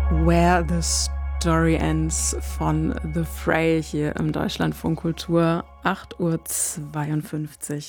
Where the Story Ends von The Fray hier im Deutschlandfunk Kultur, 8:52 Uhr.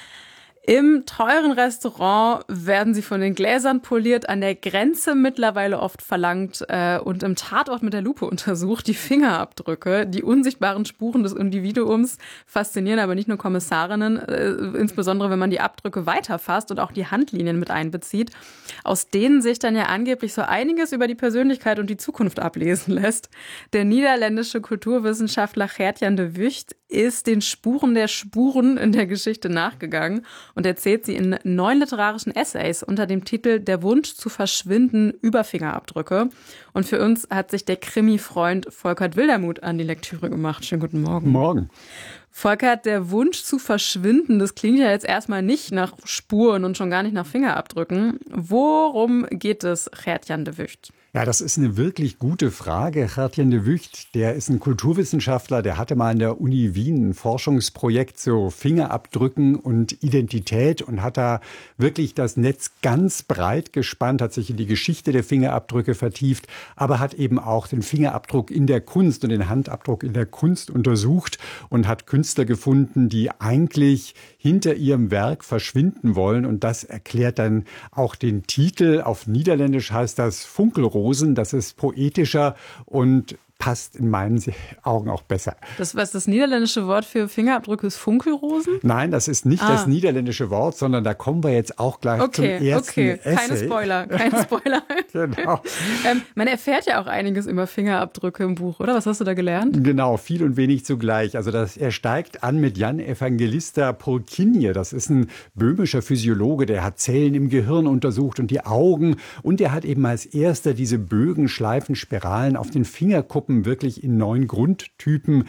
Im teuren Restaurant werden sie von den Gläsern poliert, an der Grenze mittlerweile oft verlangt und im Tatort mit der Lupe untersucht. Die Fingerabdrücke, die unsichtbaren Spuren des Individuums faszinieren aber nicht nur Kommissarinnen, insbesondere wenn man die Abdrücke weiterfasst und auch die Handlinien mit einbezieht, aus denen sich dann ja angeblich so einiges über die Persönlichkeit und die Zukunft ablesen lässt. Der niederländische Kulturwissenschaftler Gert-Jan de Wucht ist den Spuren der Spuren in der Geschichte nachgegangen und erzählt sie in 9 literarischen Essays unter dem Titel Der Wunsch zu verschwinden über Fingerabdrücke. Und für uns hat sich der Krimi-Freund Volkert Wildermuth an die Lektüre gemacht. Schönen guten Morgen. Morgen. Volkert, der Wunsch zu verschwinden, das klingt ja jetzt erstmal nicht nach Spuren und schon gar nicht nach Fingerabdrücken. Worum geht es Gert-Jan de Wucht? Ja, das ist eine wirklich gute Frage. Gert-Jan de Wucht, der ist ein Kulturwissenschaftler, der hatte mal an der Uni Wien ein Forschungsprojekt zu Fingerabdrücken und Identität und hat da wirklich das Netz ganz breit gespannt, hat sich in die Geschichte der Fingerabdrücke vertieft, aber hat eben auch den Fingerabdruck in der Kunst und den Handabdruck in der Kunst untersucht und hat Künstler gefunden, die eigentlich hinter ihrem Werk verschwinden wollen. Und das erklärt dann auch den Titel. Auf Niederländisch heißt das Funkelrosen. Das ist poetischer und passt in meinen Augen auch besser. Das, was das niederländische Wort für Fingerabdrücke ist, Funkelrosen? Nein, das ist nicht das niederländische Wort, sondern da kommen wir jetzt auch gleich zum ersten Essay. Keine Spoiler. Genau. Man erfährt ja auch einiges über Fingerabdrücke im Buch, oder? Was hast du da gelernt? Genau, viel und wenig zugleich. Also er steigt an mit Jan Evangelista Polkinje. Das ist ein böhmischer Physiologe, der hat Zellen im Gehirn untersucht und die Augen. Und der hat eben als erster diese Bögen, Schleifen, Spiralen auf den Fingerkuppen wirklich in 9 Grundtypen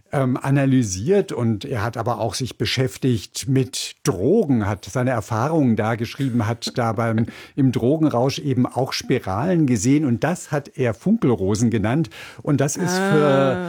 analysiert, und er hat aber auch sich beschäftigt mit Drogen, hat seine Erfahrungen da geschrieben, hat da im Drogenrausch eben auch Spiralen gesehen, und das hat er Funkelrosen genannt, und das ist für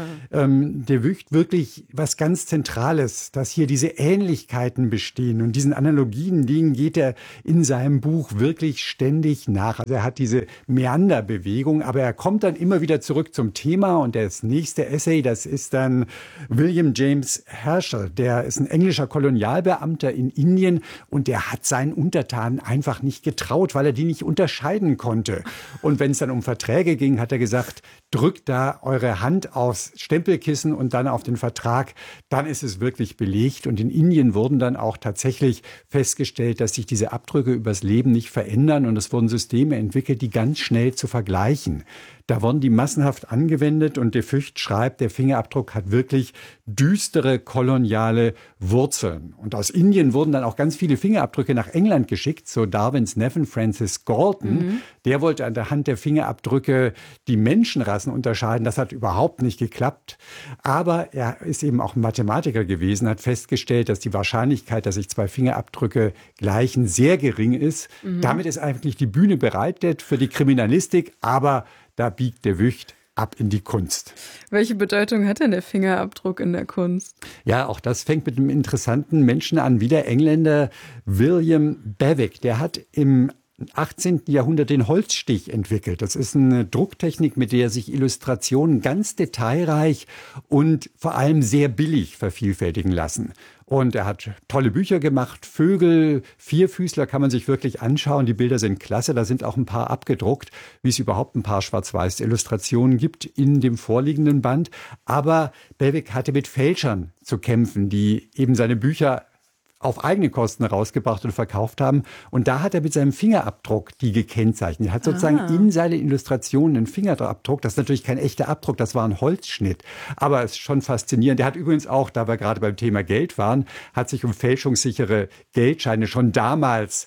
de Wucht wirklich was ganz Zentrales, dass hier diese Ähnlichkeiten bestehen, und diesen Analogien, denen geht er in seinem Buch wirklich ständig nach. Also er hat diese Meanderbewegung, aber er kommt dann immer wieder zurück zum Thema, und das nächste Essay, das ist dann William James Herschel, der ist ein englischer Kolonialbeamter in Indien, und der hat seinen Untertanen einfach nicht getraut, weil er die nicht unterscheiden konnte. Und wenn es dann um Verträge ging, hat er gesagt, drückt da eure Hand aufs Stempelkissen und dann auf den Vertrag, dann ist es wirklich belegt. Und in Indien wurden dann auch tatsächlich festgestellt, dass sich diese Abdrücke übers Leben nicht verändern, und es wurden Systeme entwickelt, die ganz schnell zu vergleichen. Da wurden die massenhaft angewendet, und de Wucht schreibt, der Fingerabdruck hat wirklich düstere koloniale Wurzeln. Und aus Indien wurden dann auch ganz viele Fingerabdrücke nach England geschickt, so Darwins Neffen Francis Galton. Der wollte anhand der Fingerabdrücke die Menschenrassen unterscheiden. Das hat überhaupt nicht geklappt. Aber er ist eben auch Mathematiker gewesen, hat festgestellt, dass die Wahrscheinlichkeit, dass sich 2 Fingerabdrücke gleichen, sehr gering ist. Damit ist eigentlich die Bühne bereitet für die Kriminalistik, aber da biegt de Wucht ab in die Kunst. Welche Bedeutung hat denn der Fingerabdruck in der Kunst? Ja, auch das fängt mit einem interessanten Menschen an, wie der Engländer William Bewick. Der hat im 18. Jahrhundert den Holzstich entwickelt. Das ist eine Drucktechnik, mit der sich Illustrationen ganz detailreich und vor allem sehr billig vervielfältigen lassen. Und er hat tolle Bücher gemacht, Vögel, Vierfüßler kann man sich wirklich anschauen. Die Bilder sind klasse, da sind auch ein paar abgedruckt, wie es überhaupt ein paar Schwarz-Weiß-Illustrationen gibt in dem vorliegenden Band. Aber Bewick hatte mit Fälschern zu kämpfen, die eben seine Bücher auf eigene Kosten rausgebracht und verkauft haben. Und da hat er mit seinem Fingerabdruck die gekennzeichnet. Er hat sozusagen in seine Illustrationen einen Fingerabdruck. Das ist natürlich kein echter Abdruck, das war ein Holzschnitt. Aber es ist schon faszinierend. Er hat übrigens auch, da wir gerade beim Thema Geld waren, hat sich um fälschungssichere Geldscheine schon damals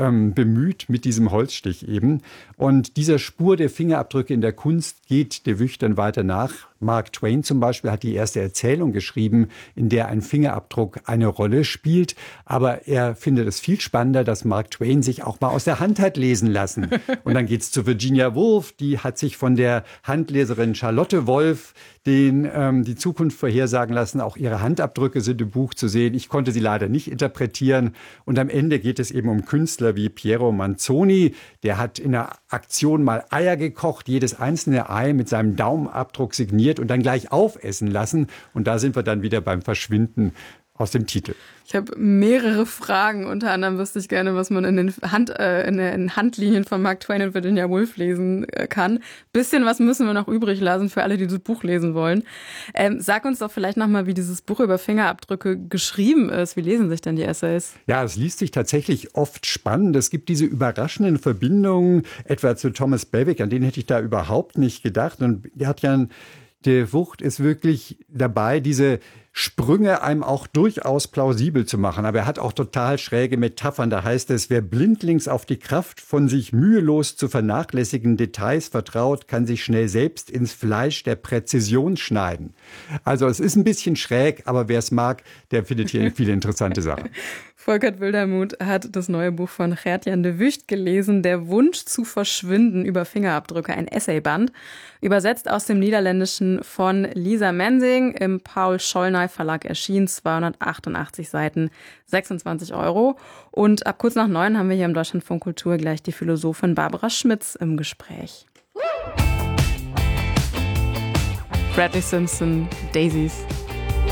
bemüht mit diesem Holzstich eben. Und dieser Spur der Fingerabdrücke in der Kunst geht de Wucht dann weiter nach. Mark Twain zum Beispiel hat die erste Erzählung geschrieben, in der ein Fingerabdruck eine Rolle spielt. Aber er findet es viel spannender, dass Mark Twain sich auch mal aus der Hand hat lesen lassen. Und dann geht's zu Virginia Woolf. Die hat sich von der Handleserin Charlotte Wolf die Zukunft vorhersagen lassen. Auch ihre Handabdrücke sind im Buch zu sehen. Ich konnte sie leider nicht interpretieren. Und am Ende geht es eben um Künstler wie Piero Manzoni. Der hat in einer Aktion mal Eier gekocht, jedes einzelne Ei mit seinem Daumenabdruck signiert und dann gleich aufessen lassen. Und da sind wir dann wieder beim Verschwinden aus dem Titel. Ich habe mehrere Fragen. Unter anderem wüsste ich gerne, was man in den Handlinien von Mark Twain und Virginia Woolf lesen kann. Bisschen was müssen wir noch übrig lassen für alle, die das Buch lesen wollen. Sag uns doch vielleicht nochmal, wie dieses Buch über Fingerabdrücke geschrieben ist. Wie lesen sich denn die Essays? Ja, es liest sich tatsächlich oft spannend. Es gibt diese überraschenden Verbindungen, etwa zu Thomas Bewick, an den hätte ich da überhaupt nicht gedacht. Und der Wucht ist wirklich dabei, diese Sprünge einem auch durchaus plausibel zu machen. Aber er hat auch total schräge Metaphern. Da heißt es, wer blindlings auf die Kraft von sich mühelos zu vernachlässigen Details vertraut, kann sich schnell selbst ins Fleisch der Präzision schneiden. Also es ist ein bisschen schräg, aber wer es mag, der findet hier viele interessante Sachen. Volkert Wildermuth hat das neue Buch von Gert-Jan de Wucht gelesen, Der Wunsch zu verschwinden über Fingerabdrücke, ein Essayband, übersetzt aus dem Niederländischen von Lisa Mensing, im Paul Schollnay Verlag erschienen, 288 Seiten, 26 €. Und ab kurz nach 9 haben wir hier im Deutschlandfunk Kultur gleich die Philosophin Barbara Schmitz im Gespräch. Bradley Simpson, Daisies.